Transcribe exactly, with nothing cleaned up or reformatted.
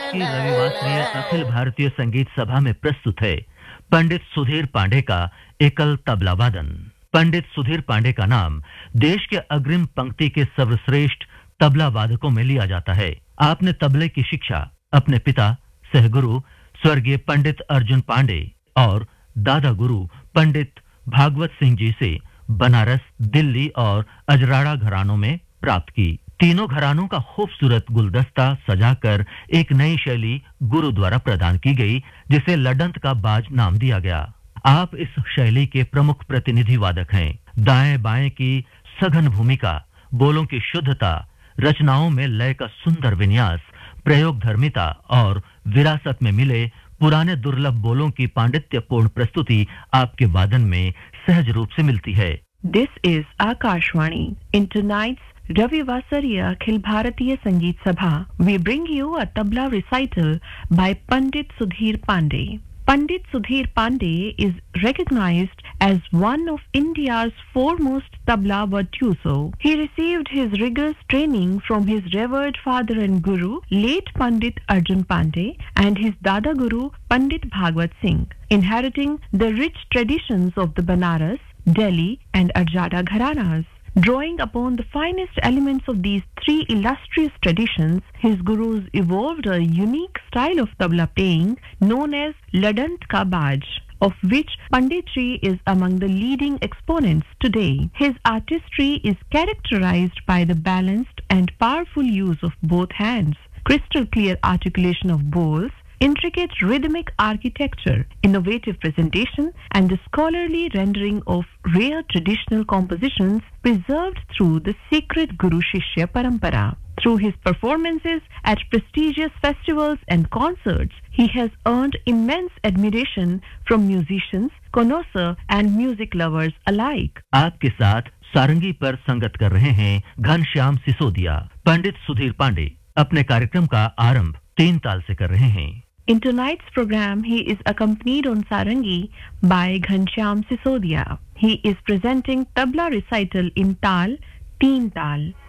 की रविवासरीय अखिल भारतीय संगीत सभा में प्रस्तुत है पंडित सुधीर पांडे का एकल तबला वादन। पंडित सुधीर पांडे का नाम देश के अग्रिम पंक्ति के सर्वश्रेष्ठ तबला वादकों में लिया जाता है। आपने तबले की शिक्षा अपने पिता सहगुरु स्वर्गीय पंडित अर्जुन पांडे और दादा गुरु पंडित भागवत सिंह जी से बनारस, दिल्ली और अजराड़ा घरानों में प्राप्त की। तीनों घरानों का खूबसूरत गुलदस्ता सजाकर एक नई शैली गुरु द्वारा प्रदान की गई, जिसे लडंत का बाज नाम दिया गया। आप इस शैली के प्रमुख प्रतिनिधि वादक हैं। दाएं बाएं की सघन भूमिका, बोलों की शुद्धता, रचनाओं में लय का सुंदर विन्यास, प्रयोग धर्मिता और विरासत में मिले पुराने दुर्लभ बोलों की पांडित्यपूर्ण प्रस्तुति आपके वादन में सहज रूप से मिलती है। This is Akashvani. In tonight's Ravivasariya Akhil Bharatiya Sangeet Sabha, we bring you a tabla recital by Pandit Sudhir Pandey. Pandit Sudhir Pandey is recognized as one of India's foremost tabla virtuoso. He received his rigorous training from his revered father and guru, late Pandit Arjun Pandey, and his Dada Guru, Pandit Bhagwat Singh, inheriting the rich traditions of the Banaras, Delhi and Arjada Gharanas. Drawing upon the finest elements of these three illustrious traditions, his gurus evolved a unique style of tabla playing known as Ladant Ka Baj, of which Panditji is among the leading exponents today. His artistry is characterized by the balanced and powerful use of both hands, crystal clear articulation of bowls, intricate rhythmic architecture, innovative presentation, and the scholarly rendering of rare traditional compositions preserved through the sacred Guru Shishya Parampara. Through his performances at prestigious festivals and concerts, he has earned immense admiration from musicians, connoisseurs, and music lovers alike. आपके साथ सारंगी पर संगत कर रहे हैं घनश्याम सिसोदिया। पंडित सुधीर पांडे अपने कार्यक्रम का आरंभ तीन ताल से कर रहे हैं। In tonight's program, he is accompanied on sarangi by Ghanshyam Sisodia. He is presenting tabla recital in Tal, Teen Tal.